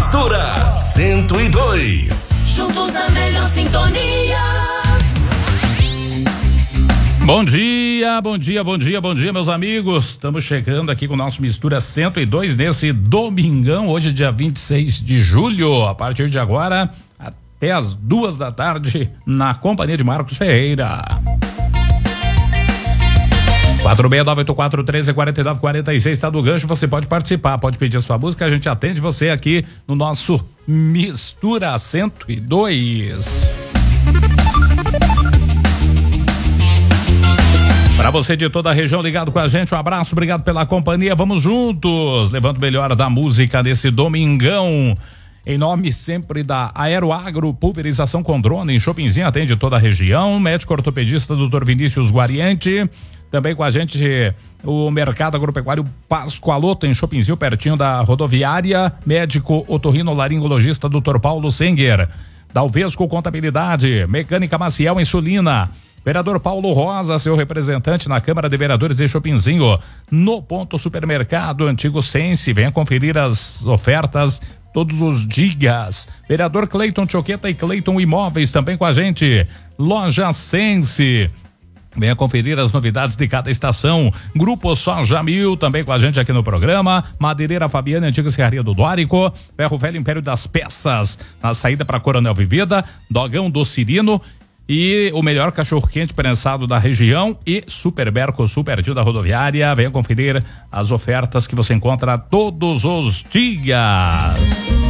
Mistura 102. Juntos na melhor sintonia. Bom dia, meus amigos. Estamos chegando aqui com o nosso Mistura 102 nesse domingão, hoje dia 26 de julho, a partir de agora até as 2h, na companhia de Marcos Ferreira. 46984134946 está do gancho, você pode participar, pode pedir a sua música, a gente atende você aqui no nosso Mistura 102. Para você de toda a região ligado com a gente, um abraço, obrigado pela companhia, vamos juntos, levando o melhor da música nesse domingão. Em nome sempre da Aeroagro, pulverização com drone, em Chopinzinho, atende toda a região, médico ortopedista Dr. Vinícius Guariente, também com a gente o Mercado Agropecuário Pascoaloto, em Chopinzinho, pertinho da rodoviária, médico otorrinolaringologista Dr. Paulo Senger, Dalvesco Contabilidade, Mecânica Maciel em Sulina, vereador Paulo Rosa, seu representante na Câmara de Vereadores de Chopinzinho, no Ponto Supermercado Antigo Sense, venha conferir as ofertas todos os dias. Vereador Cleiton Choqueta e Cleiton Imóveis também com a gente. Loja Sense, venha conferir as novidades de cada estação. Grupo Soja Mil também com a gente aqui no programa. Madeireira Fabiana, Antiga Serraria do Dórico, Ferro Velho Império das Peças, na saída para Coronel Vivida, Dogão do Cirino e o melhor cachorro-quente prensado da região e Super Mercosul, pertinho da rodoviária. Venha conferir as ofertas que você encontra todos os dias.